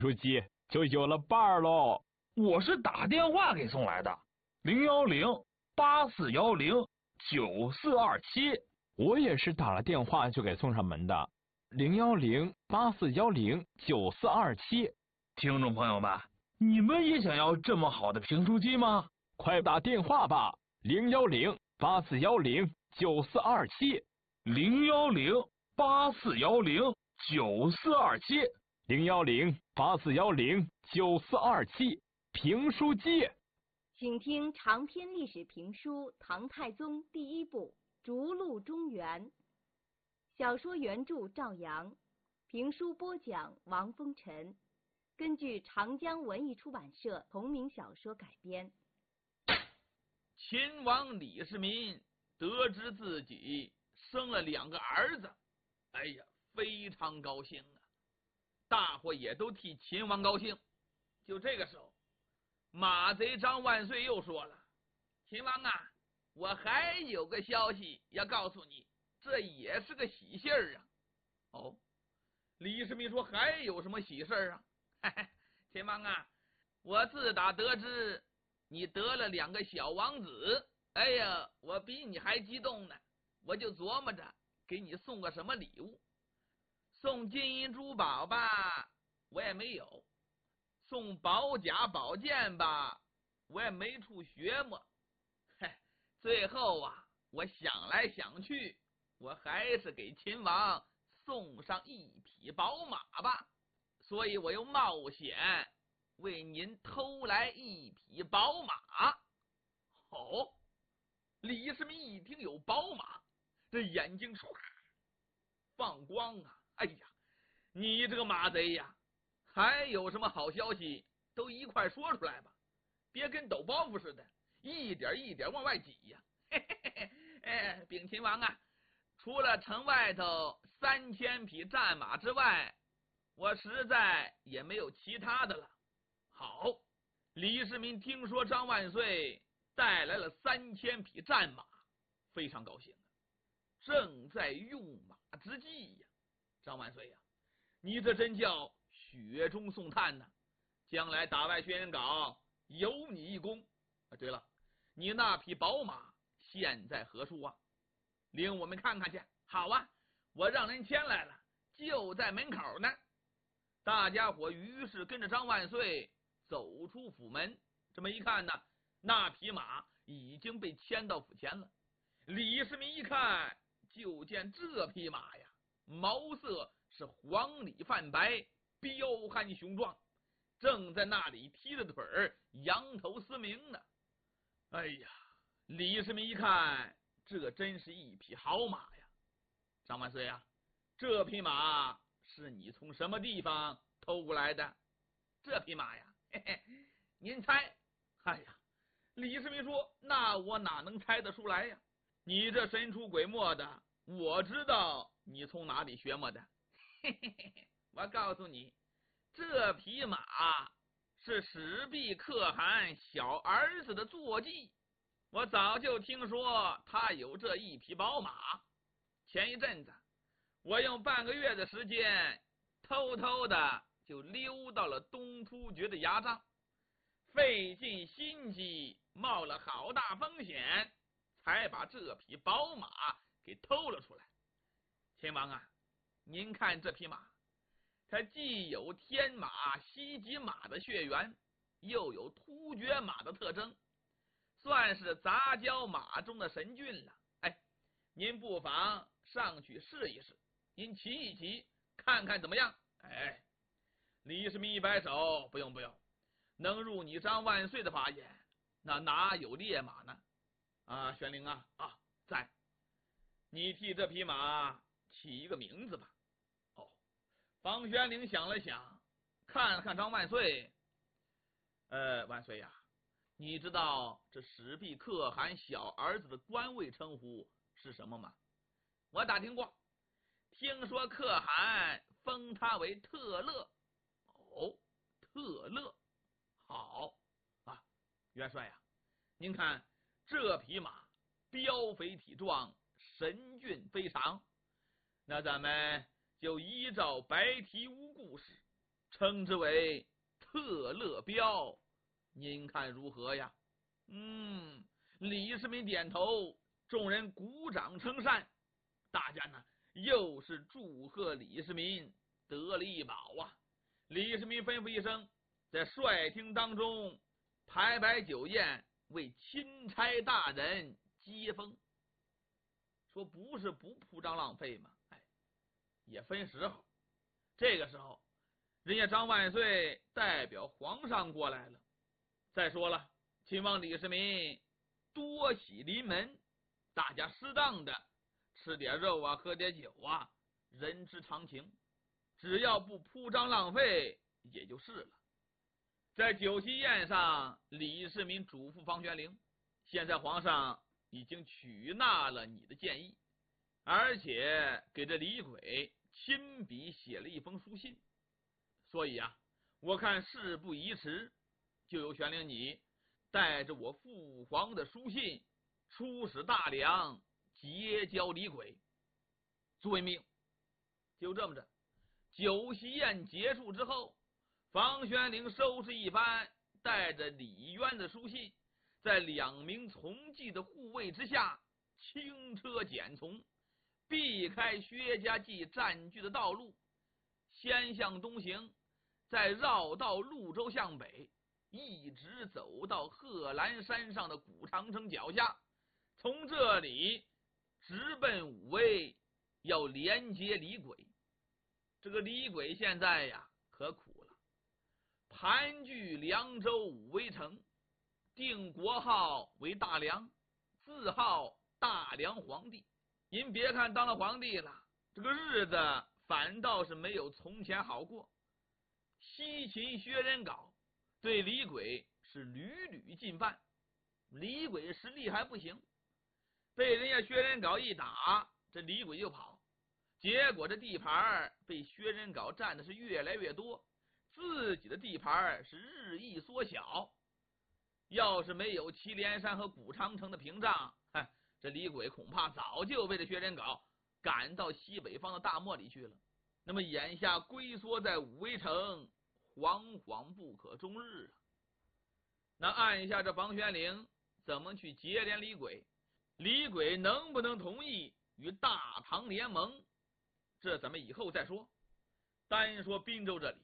书记就有了伴儿喽。 我是打电话给送来的，010-8410-9427。 我也是打了电话就给送上门的，010-8410-9427。 听众朋友们，你们也想要这么好的评书机吗？ 快打电话吧，010-8410-9427。 010-8410-9427。 010-8410-9427。评书机， 请听长篇历史评书《唐太宗》第一部《逐鹿中原》，小说原著赵阳，评书播讲王风尘，根据长江文艺出版社同名小说改编。 秦王李世民得知自己生了2个儿子，哎呀，非常高兴啊！大伙也都替秦王高兴。就这个时候，马贼张万岁又说了：“秦王啊，我还有个消息要告诉你，这也是个喜信儿啊。”哦，李世民说：“还有什么喜事儿啊？”秦王啊，我自打得知你得了2个小王子，哎呀，我比你还激动呢。我就琢磨着给你送个什么礼物，送金银珠宝吧，我也没有。送宝甲宝剑吧，我也没处学摸。最后啊，我想来想去，我还是给秦王送上1匹宝马吧。所以我又冒险为您偷来1匹宝马。哦，李世民一听有宝马，这眼睛唰放光啊！哎呀，你这个马贼呀！还有什么好消息都一块说出来吧，别跟抖包袱似的，一点一点往外挤呀。禀秦王啊，除了城外头3000匹战马之外，我实在也没有其他的了。好，李世民听说张万岁带来了3000匹战马，非常高兴啊，正在用马之际呀。张万岁呀，你这真叫雪中送炭呢，将来打败轩辕岗有你一功啊！对了，你那匹宝马现在何处啊？领我们看看去。好啊，我让人牵来了，就在门口呢。大家伙于是跟着张万岁走出府门，这么一看呢，那匹马已经被牵到府前了。李世民一看，就见这匹马呀，毛色是黄里泛白，彪悍雄壮，正在那里踢着腿儿，扬头嘶鸣呢。哎呀，李世民一看，这真是一匹好马呀！张万岁啊，这匹马是你从什么地方偷过来的？这匹马呀，嘿嘿，您猜？哎呀，李世民说：“那我哪能猜得出来呀？你这神出鬼没的，我知道你从哪里学摸的。嘿嘿嘿，我告诉你，这匹马是史弼可汗小儿子的坐骑。我早就听说他有这1匹宝马。前一阵子，我用半个月的时间，偷偷的就溜到了东突厥的牙帐，费尽心机，冒了好大风险，才把这匹宝马给偷了出来。秦王啊，您看这匹马，它既有天马、西极马的血缘，又有突厥马的特征，算是杂交马中的神骏了。哎，您不妨上去试一试，您骑一骑，看看怎么样？哎，李世民一摆手，不用不用，能入你张万岁的法眼，那哪有烈马呢？啊，玄灵啊，在，你替这匹马起一个名字吧。哦，房玄龄想了想，看了看张万岁，万岁呀，你知道这史弼可汗小儿子的官位称呼是什么吗？我打听过，听说可汗封他为特勒。哦，特勒，好啊，元帅呀，您看这匹马膘肥体壮，神骏非常，那咱们就依照白提乌故事， 称之为特乐标，您看如何呀？李世民点头，众人鼓掌称善，大家呢又是祝贺李世民得了一宝啊！李世民吩咐一声，在帅厅当中排摆酒宴，为钦差大人接风。说不是不铺张浪费吗？也分时候。这个时候，人家张万岁代表皇上过来了。再说了，亲王李世民多喜临门，大家适当的吃点肉啊，喝点酒啊，人之常情，只要不铺张浪费也就是了。在酒席宴上，李世民嘱咐房玄龄，现在皇上已经取纳了你的建议，而且给这李轨亲笔写了一封书信，所以啊，我看事不宜迟，就由玄龄你带着我父皇的书信出使大梁，结交李轨。遵命。就这么着，酒席宴结束之后，房玄龄收拾一番，带着李渊的书信，在2名从骑的护卫之下，轻车简从，避开薛家骑占据的道路，先向东行，再绕道潞州向北，一直走到贺兰山上的古长城脚下，从这里直奔武威，要连接李轨。这个李轨现在呀可苦了，盘踞凉州武威城，定国号为大梁，自号大梁皇帝。您别看当了皇帝了，这个日子反倒是没有从前好过。西秦薛仁杲对李轨是屡屡进犯，李轨实力还不行，被人家薛仁杲一打，这李轨就跑，结果这地盘被薛仁杲占的是越来越多，自己的地盘是日益缩小。要是没有祁连山和古长城的屏障，这李轨恐怕早就被这薛仁杲赶到西北方的大漠里去了。那么眼下龟缩在武威城，惶惶不可终日啊。那按下这房玄龄怎么去结连李轨？李轨能不能同意与大唐联盟？这咱们以后再说。单说滨州这里，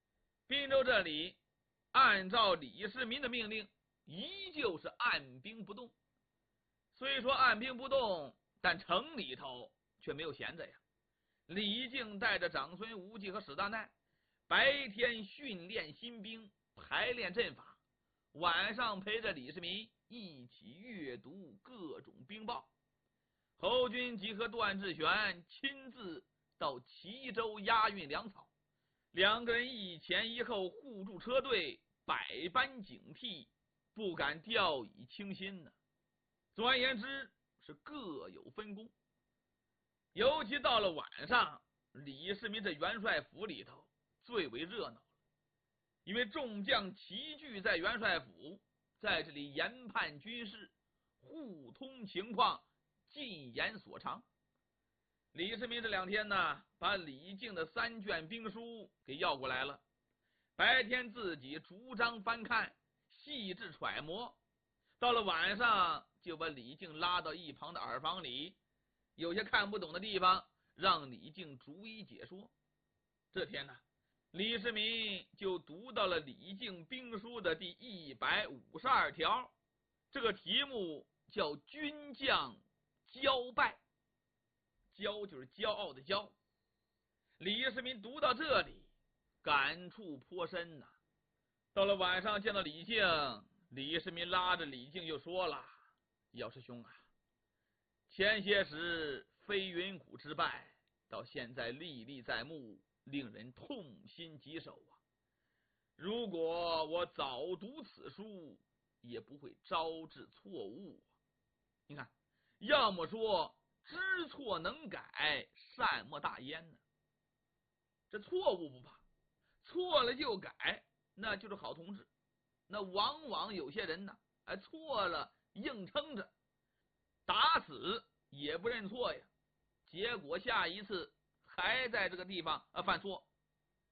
按照李世民的命令，依旧是按兵不动。虽说按兵不动，但城里头却没有闲着呀。李靖带着长孙无忌和史大奈，白天训练新兵，排练阵法，晚上陪着李世民一起阅读各种兵报。侯军即和段志玄亲自到齐州押运粮草，两个人一前一后护住车队，百般警惕，不敢掉以轻心呢。总而言之，是各有分工。尤其到了晚上，李世民这元帅府里头最为热闹了，因为众将齐聚在元帅府，在这里研判军事，互通情况，尽言所长。李世民这2天呢，把李靖的3卷兵书给要过来了，白天自己逐章翻看，细致揣摩，到了晚上就把李靖拉到一旁的耳房里，有些看不懂的地方让李靖逐一解说。这天呢，李世民就读到了李靖兵书的第152条，这个题目叫军将骄败，骄就是骄傲的骄。李世民读到这里，感触颇深呐。到了晚上见到李靖，李世民拉着李靖就说了：“姚师兄啊，前些时飞云谷之败，到现在历历在目，令人痛心疾首啊！如果我早读此书，也不会招致错误。你看，要么说知错能改，善莫大焉呢。这错误不怕，错了就改，那就是好同志。那往往有些人呢，错了硬撑着，打死也不认错呀，结果下一次还在这个地方犯错。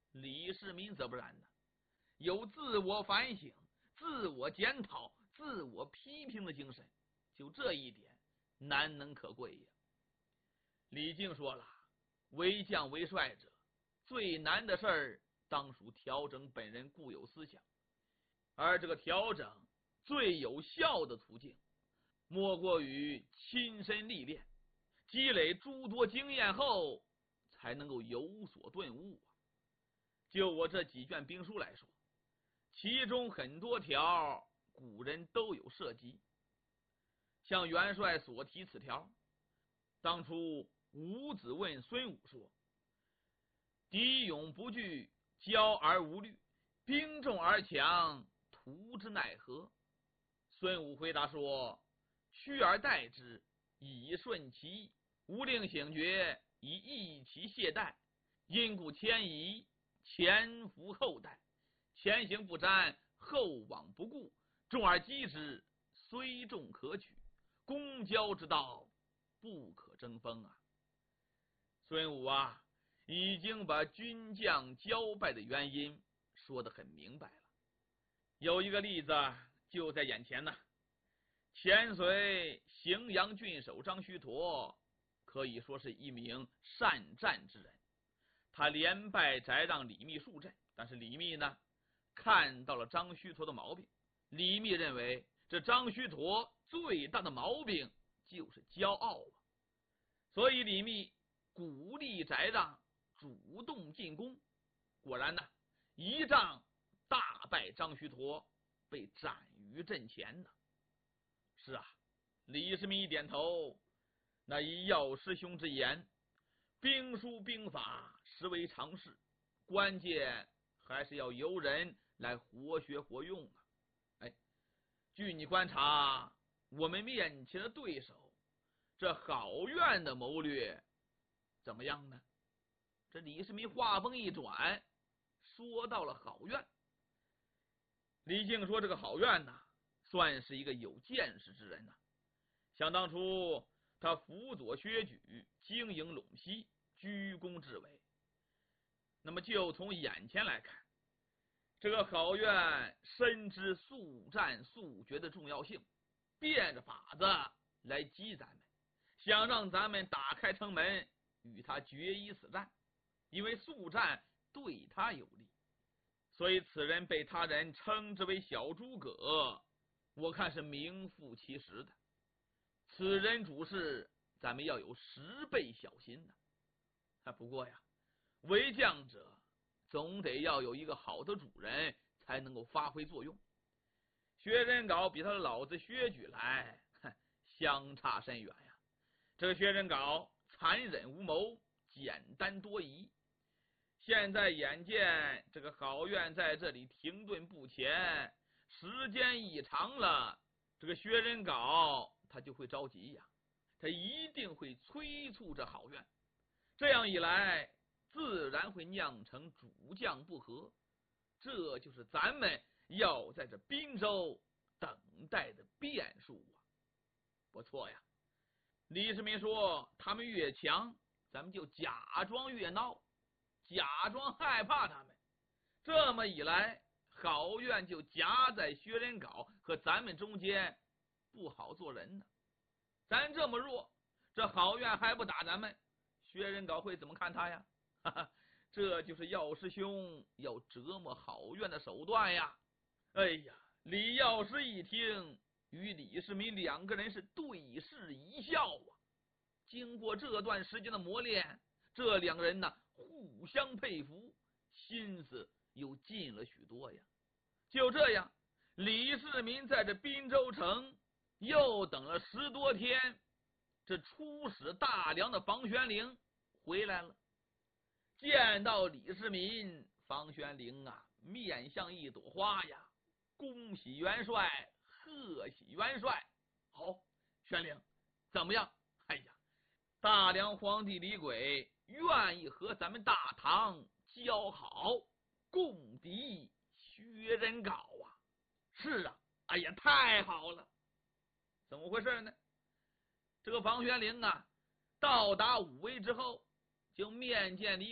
李世民则不然呢，有自我反省、自我检讨、自我批评的精神，就这一点难能可贵呀。李靖说了，为将为帅者，最难的事儿当属调整本人固有思想，而这个调整最有效的途径，莫过于亲身历练，积累诸多经验后，才能够有所顿悟啊。就我这几卷兵书来说，其中很多条古人都有涉及。像元帅所提此条，当初伍子问孙武说：“敌勇不惧，骄而无虑，兵重而强，图之奈何？”孙武回答说：“趋而待之，以顺其意；无令醒觉，以抑其懈怠。因故迁移，前伏后待，前行不沾，后往不顾，重而击之，虽重可取。公交之道，不可争锋啊！”孙武啊，已经把军将交败的原因说得很明白了。有一个例子就在眼前呢。前隋荥阳郡守张须陀可以说是一名善战之人，他连败翟让李密数阵，但是李密呢看到了张须陀的毛病，李密认为这张须陀最大的毛病就是骄傲啊，所以李密鼓励翟让主动进攻，果然呢，一仗大败张须陀，被斩于阵前呢。是啊，李世民一点头，那以药师兄之言，兵书兵法实为常事，关键还是要由人来活学活用啊。据你观察，我们面前的对手这郝苑的谋略怎么样呢？这李世民话锋一转，说到了郝苑。李靖说这个郝苑呢，算是一个有见识之人呐。想当初他辅佐薛举，经营陇西，居功至伟。那么就从眼前来看，这个郝苑深知速战速决的重要性，变着法子来激咱们，想让咱们打开城门与他决一死战，因为速战对他有利，所以此人被他人称之为小诸葛，我看是名副其实的。此人主事，咱们要有10倍小心呢。不过呀，为将者总得要有一个好的主人，才能够发挥作用。薛仁杲比他的老子薛举来相差甚远呀。这个薛仁杲残忍无谋，简单多疑。现在眼见这个郝苑在这里停顿不前，时间一长了，这个薛仁杲他就会着急呀，他一定会催促这郝苑，这样一来自然会酿成主将不和，这就是咱们要在这滨州等待的变数啊。不错呀，李世民说他们越强，咱们就假装越闹，假装害怕他们，这么一来，郝苑就夹在薛仁杲和咱们中间，不好做人呢。咱这么弱，这郝苑还不打咱们，薛仁杲会怎么看他呀？这就是药师兄要折磨郝苑的手段呀。哎呀，李药师一听，与李世民两个人是对视一笑啊。经过这段时间的磨练，这两个人呢互相佩服，心思又近了许多呀。就这样，李世民在这滨州城又等了10多天，这出使大梁的房玄龄回来了。见到李世民，房玄龄啊面像一朵花呀，恭喜元帅，贺喜元帅。好，玄龄怎么样？哎呀，大梁皇帝李轨愿意和咱们大唐交好，共敌薛仁杲啊。是啊，哎呀，太好了。怎么回事呢？这个房玄龄啊，到达武威之后，就面见李